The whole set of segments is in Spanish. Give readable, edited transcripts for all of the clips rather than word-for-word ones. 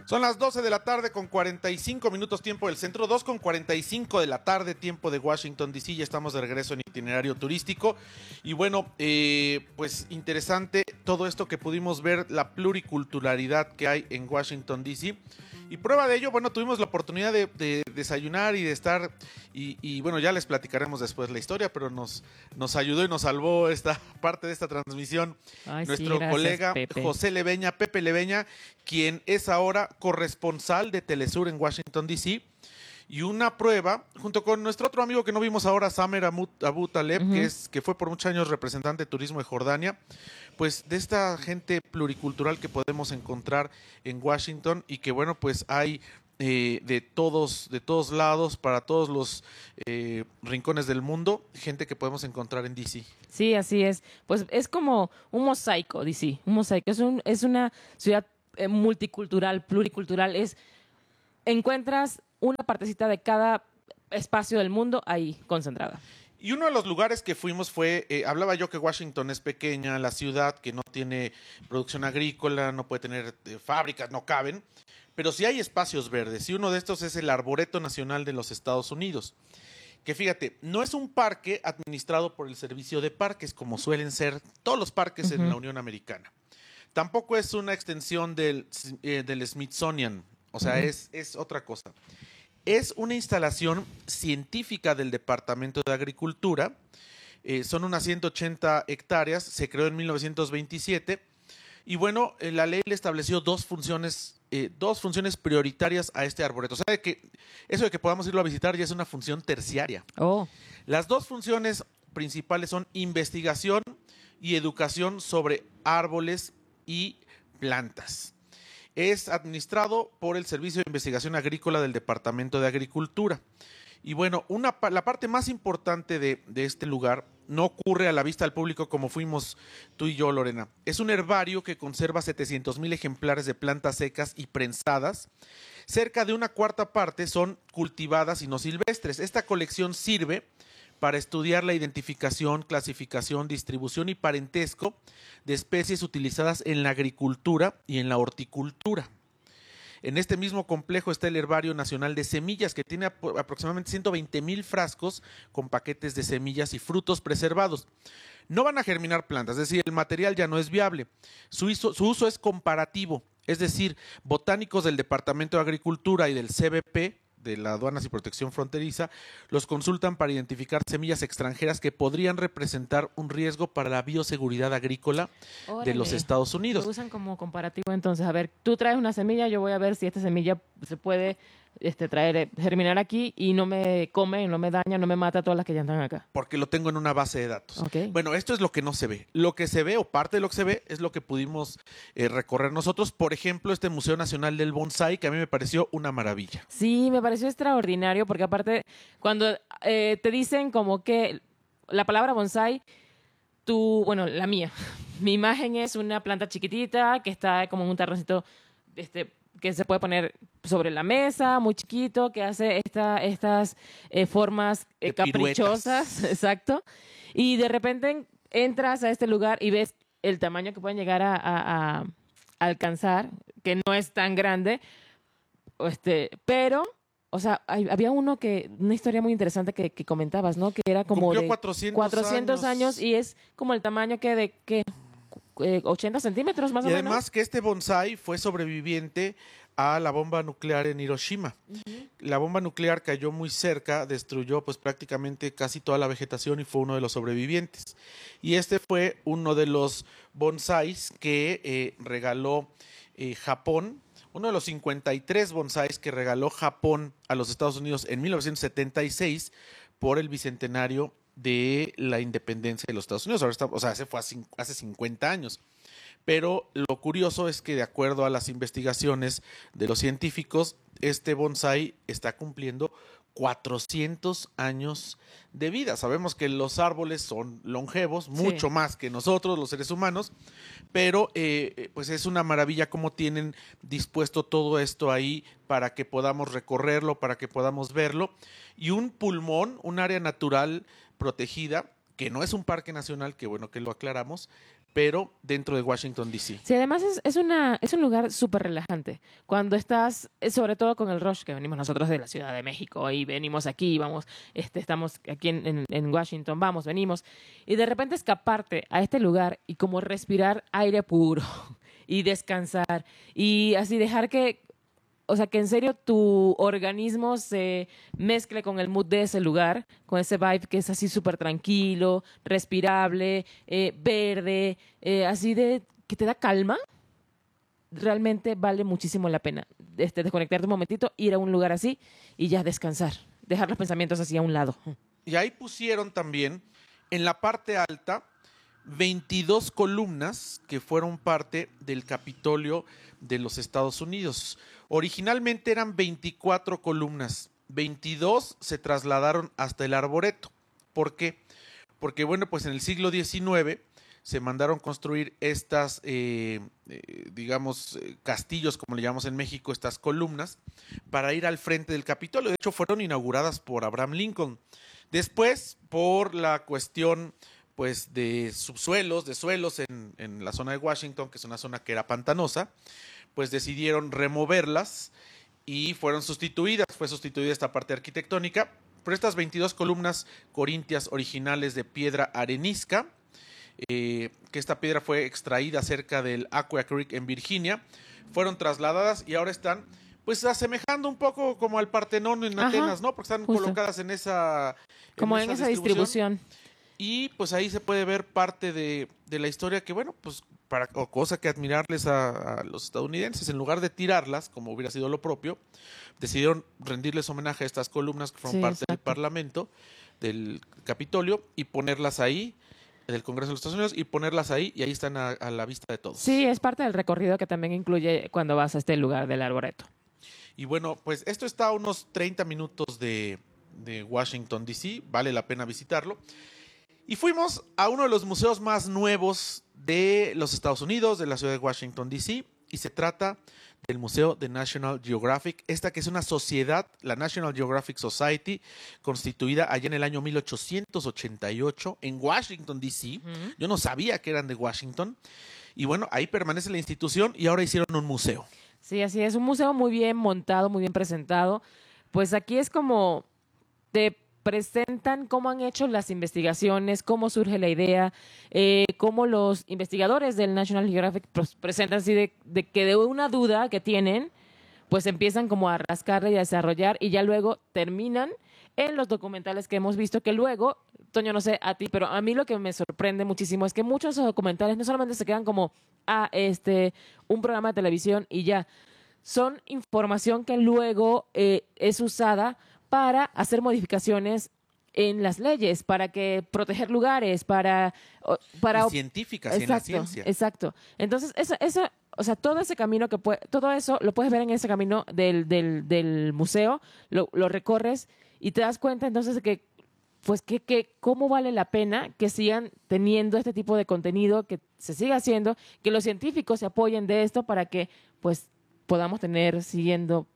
Son las 12 de la tarde con 45 minutos tiempo del centro, 2 con 45 de la tarde tiempo de Washington DC. Ya estamos de regreso en itinerario turístico. Y bueno, pues interesante todo esto que pudimos ver, la pluriculturalidad que hay en Washington DC. Y prueba de ello, bueno, tuvimos la oportunidad de desayunar y de estar, y bueno, ya les platicaremos después la historia, pero nos ayudó y nos salvó esta parte de esta transmisión. Ay, nuestro sí, gracias, colega Pepe. José Leveña, Pepe Leveña, quien es ahora corresponsal de Telesur en Washington DC. Y una prueba, junto con nuestro otro amigo que no vimos ahora, Samer Abu Taleb, que fue por muchos años representante de turismo de Jordania, pues de esta gente pluricultural que podemos encontrar en Washington y que bueno, pues hay de todos lados, para todos los rincones del mundo, gente que podemos encontrar en DC. Sí, así es. Pues es como un mosaico, DC, un mosaico. Es una ciudad multicultural, pluricultural. Encuentras una partecita de cada espacio del mundo ahí concentrada. Y uno de los lugares que fuimos fue, hablaba yo que Washington es pequeña, la ciudad que no tiene producción agrícola, no puede tener fábricas, no caben, pero sí hay espacios verdes. Y uno de estos es el Arboreto Nacional de los Estados Unidos. Que fíjate, no es un parque administrado por el Servicio de Parques, como suelen ser todos los parques en la Unión Americana. Tampoco es una extensión del Smithsonian, o sea, es otra cosa. Es una instalación científica del Departamento de Agricultura. Son unas 180 hectáreas, se creó en 1927. Y bueno, la ley le estableció dos funciones prioritarias a este arboreto. O sea, que eso de que podamos irlo a visitar ya es una función terciaria. Oh. Las dos funciones principales son investigación y educación sobre árboles y plantas. Es administrado por el Servicio de Investigación Agrícola del Departamento de Agricultura. Y bueno, la parte más importante de este lugar no ocurre a la vista del público como fuimos tú y yo, Lorena. Es un herbario que conserva 700,000 ejemplares de plantas secas y prensadas. Cerca de una cuarta parte son cultivadas y no silvestres. Esta colección sirve para estudiar la identificación, clasificación, distribución y parentesco de especies utilizadas en la agricultura y en la horticultura. En este mismo complejo está el Herbario Nacional de Semillas, que tiene aproximadamente 120,000 frascos con paquetes de semillas y frutos preservados. No van a germinar plantas, es decir, el material ya no es viable. Su uso es comparativo, es decir, botánicos del Departamento de Agricultura y del CBP, de la Aduanas y Protección Fronteriza, los consultan para identificar semillas extranjeras que podrían representar un riesgo para la bioseguridad agrícola de los Estados Unidos. Lo usan como comparativo entonces. A ver, tú traes una semilla, yo voy a ver si esta semilla se puede germinar aquí y no me come, no me daña, no me mata a todas las que ya están acá. Porque lo tengo en una base de datos. Okay. Bueno, esto es lo que no se ve. Lo que se ve, o parte de lo que se ve, es lo que pudimos recorrer nosotros. Por ejemplo, este Museo Nacional del Bonsai, que a mí me pareció una maravilla. Sí, me pareció extraordinario, porque aparte, cuando te dicen como que la palabra bonsai, la mía, mi imagen es una planta chiquitita que está como en un terrencito que se puede poner sobre la mesa, muy chiquito, que hace estas formas caprichosas, exacto. Y de repente entras a este lugar y ves el tamaño que pueden llegar a alcanzar, que no es tan grande, pero, o sea, había una historia muy interesante que comentabas, ¿no? Que era como cumplió de 400 años y es como el tamaño que 80 centímetros más o menos. Y además que este bonsai fue sobreviviente a la bomba nuclear en Hiroshima. La bomba nuclear cayó muy cerca, destruyó pues prácticamente casi toda la vegetación y fue uno de los sobrevivientes. Y este fue uno de los bonsais que regaló Japón, uno de los 53 bonsais que regaló Japón a los Estados Unidos en 1976 por el bicentenario de la independencia de los Estados Unidos. Ese fue hace 50 años. Pero lo curioso es que de acuerdo a las investigaciones de los científicos, este bonsai está cumpliendo 400 años de vida. Sabemos que los árboles son longevos, mucho más que nosotros, los seres humanos, pero pues es una maravilla cómo tienen dispuesto todo esto ahí para que podamos recorrerlo, para que podamos verlo. Y un pulmón, un área natural protegida, que no es un parque nacional, que bueno que lo aclaramos, pero dentro de Washington, D.C. Sí, además es un lugar súper relajante. Cuando estás, sobre todo con el rush que venimos nosotros de la Ciudad de México y venimos aquí, vamos, estamos aquí en Washington, vamos, venimos, y de repente escaparte a este lugar y como respirar aire puro y descansar y así dejar que, o sea, que en serio tu organismo se mezcle con el mood de ese lugar, con ese vibe que es así súper tranquilo, respirable, verde, así de que te da calma, realmente vale muchísimo la pena desconectarte un momentito, ir a un lugar así y ya descansar, dejar los pensamientos así a un lado. Y ahí pusieron también, en la parte alta, 22 columnas que fueron parte del Capitolio de los Estados Unidos. Originalmente eran 24 columnas, 22 se trasladaron hasta el Arboreto. ¿Por qué? Porque, bueno, pues en el siglo XIX se mandaron construir estas, castillos, como le llamamos en México, estas columnas, para ir al frente del Capitolio. De hecho, fueron inauguradas por Abraham Lincoln. Después, por la cuestión pues de subsuelos, de suelos en la zona de Washington, que es una zona que era pantanosa, pues decidieron removerlas y fueron sustituidas. Fue sustituida esta parte arquitectónica por estas 22 columnas corintias originales de piedra arenisca, que esta piedra fue extraída cerca del Aquia Creek en Virginia. Fueron trasladadas y ahora están pues asemejando un poco como al Partenón en Atenas, ¿no? Porque están justo colocadas en esa como en esa distribución. Y pues ahí se puede ver parte de la historia que, bueno, pues o cosa que admirarles a los estadounidenses. En lugar de tirarlas, como hubiera sido lo propio, decidieron rendirles homenaje a estas columnas que fueron parte del Parlamento, del Capitolio, y ponerlas ahí, del Congreso de los Estados Unidos, y ponerlas ahí, y ahí están a la vista de todos. Sí, es parte del recorrido que también incluye cuando vas a este lugar del Arboreto. Y bueno, pues esto está a unos 30 minutos de Washington, D.C., vale la pena visitarlo. Y fuimos a uno de los museos más nuevos de los Estados Unidos, de la ciudad de Washington, D.C., y se trata del Museo de National Geographic, esta que es una sociedad, la National Geographic Society, constituida allá en el año 1888 en Washington, D.C. Yo no sabía que eran de Washington. Y bueno, ahí permanece la institución y ahora hicieron un museo. Sí, así es, un museo muy bien montado, muy bien presentado. Pues aquí es como te presentan cómo han hecho las investigaciones, cómo surge la idea, cómo los investigadores del National Geographic presentan así de que de una duda que tienen, pues empiezan como a rascarla y a desarrollar y ya luego terminan en los documentales que hemos visto, que luego, Toño, no sé a ti, pero a mí lo que me sorprende muchísimo es que muchos de esos documentales no solamente se quedan como un programa de televisión y ya, son información que luego es usada para hacer modificaciones en las leyes, para que proteger lugares, para y científicas, y en la ciencia. Exacto. Entonces, o sea, todo ese camino todo eso lo puedes ver en ese camino del museo, lo recorres y te das cuenta entonces de que pues cómo vale la pena que sigan teniendo este tipo de contenido, que se siga haciendo, que los científicos se apoyen de esto para que pues podamos teniendo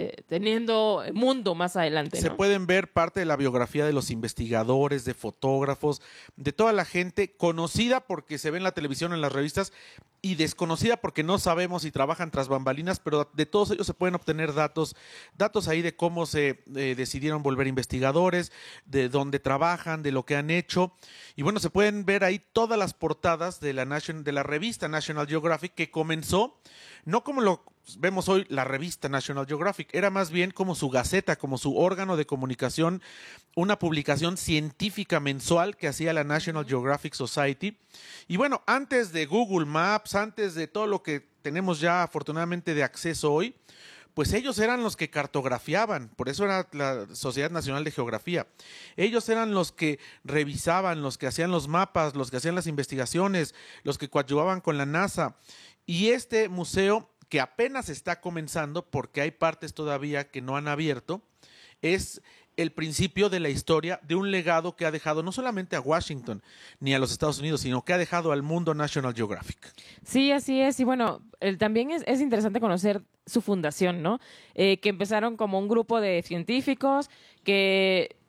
mundo más adelante, ¿no? Se pueden ver parte de la biografía de los investigadores, de fotógrafos, de toda la gente conocida porque se ve en la televisión, en las revistas, y desconocida porque no sabemos si trabajan tras bambalinas, pero de todos ellos se pueden obtener datos ahí de cómo se decidieron volver investigadores, de dónde trabajan, de lo que han hecho. Y bueno, se pueden ver ahí todas las portadas de la revista National Geographic, que comenzó no como lo vemos hoy la revista National Geographic, era más bien como su gaceta, como su órgano de comunicación, una publicación científica mensual que hacía la National Geographic Society. Y bueno, antes de Google Maps, antes de todo lo que tenemos ya afortunadamente de acceso hoy, pues ellos eran los que cartografiaban, por eso era la Sociedad Nacional de Geografía. Ellos eran los que revisaban, los que hacían los mapas, los que hacían las investigaciones, los que coadyuvaban con la NASA. Y este museo, que apenas está comenzando, porque hay partes todavía que no han abierto, es el principio de la historia de un legado que ha dejado no solamente a Washington ni a los Estados Unidos, sino que ha dejado al mundo National Geographic. Sí, así es. Y bueno, también es interesante conocer su fundación, ¿no? Que empezaron como un grupo de científicos que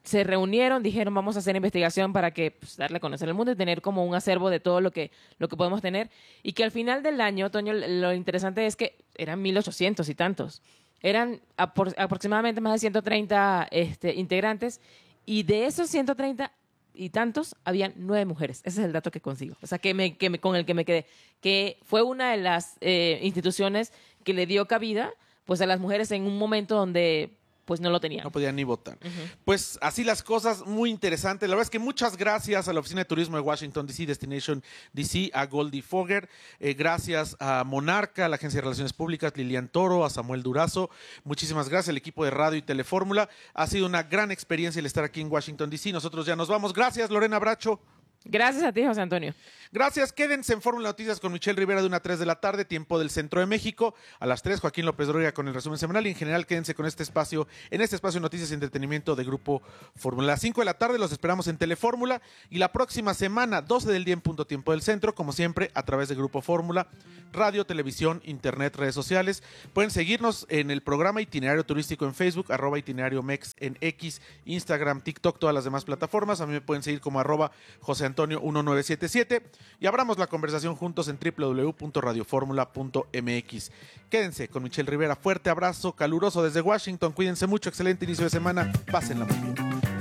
se reunieron, dijeron vamos a hacer investigación para que pues, darle a conocer al mundo y tener como un acervo de todo lo que podemos tener. Y que al final del año, Toño, lo interesante es que eran 1,800 y tantos. Eran aproximadamente más de 130 integrantes, y de esos 130 y tantos, habían 9 mujeres. Ese es el dato que consigo. O sea, con el que me quedé. Que fue una de las instituciones que le dio cabida pues, a las mujeres en un momento donde pues no lo tenían. No podían ni votar. Pues así las cosas, muy interesante. La verdad es que muchas gracias a la Oficina de Turismo de Washington, D.C., Destination D.C., a Goldie Fogger, gracias a Monarca, a la Agencia de Relaciones Públicas, Lilian Toro, a Samuel Durazo. Muchísimas gracias al equipo de Radio y Telefórmula. Ha sido una gran experiencia el estar aquí en Washington, D.C. Nosotros ya nos vamos. Gracias, Lorena Bracho. Gracias a ti, José Antonio. Gracias, quédense en Fórmula Noticias con Michelle Rivera de 1 a 3 de la tarde, tiempo del Centro de México. A las 3, Joaquín López Dóriga con el resumen semanal, y en general quédense con este espacio, en este espacio de noticias y entretenimiento de Grupo Fórmula. A las 5 de la tarde los esperamos en Telefórmula, y la próxima semana, 12 del día en punto tiempo del Centro, como siempre, a través de Grupo Fórmula, radio, televisión, internet, redes sociales. Pueden seguirnos en el programa Itinerario Turístico en Facebook, @itinerario-mex en X, Instagram, TikTok, todas las demás plataformas. A mí me pueden seguir como @joseantonio1977, y abramos la conversación juntos en www.radioformula.mx. Quédense con Michelle Rivera. Fuerte abrazo caluroso desde Washington. Cuídense mucho. Excelente inicio de semana. Pásenla muy bien.